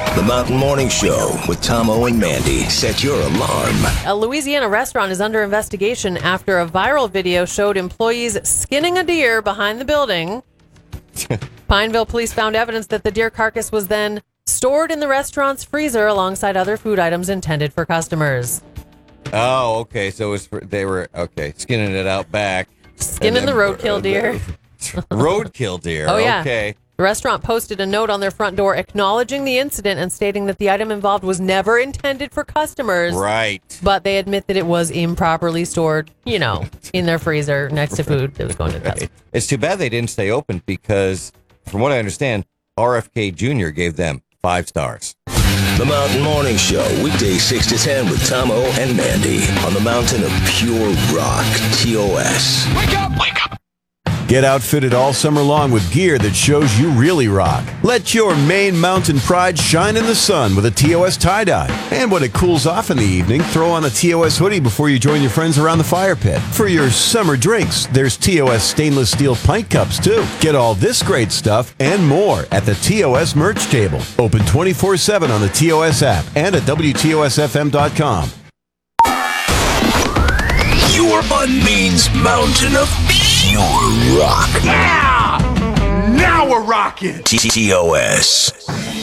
The Mountain Morning Show with Tomo and Mandy. Set your alarm. A Louisiana restaurant is under investigation after a viral video showed employees skinning a deer behind the building. Pineville police found evidence that the deer carcass was then stored in the restaurant's freezer alongside other food items intended for customers. Oh, okay. So they were skinning it out back. Skinning the roadkill deer. Roadkill deer. Oh, yeah. Okay. The restaurant posted a note on their front door acknowledging the incident and stating that the item involved was never intended for customers. Right. But they admit that it was improperly stored, in their freezer next to food that was going to the customer. It's too bad they didn't stay open because, from what I understand, RFK Jr. gave them 5 stars. The Mountain Morning Show, weekdays 6 to 10 with Tomo and Mandy on the mountain of pure rock, TOS. Wake up! Wake up! Get outfitted all summer long with gear that shows you really rock. Let your Maine mountain pride shine in the sun with a TOS tie-dye. And when it cools off in the evening, throw on a TOS hoodie before you join your friends around the fire pit. For your summer drinks, there's TOS stainless steel pint cups too. Get all this great stuff and more at the TOS merch table. Open 24/7 on the TOS app and at WTOSFM.com. You're on Maine's mountain of pure rock. Yeah! Now we're rocking! TOS.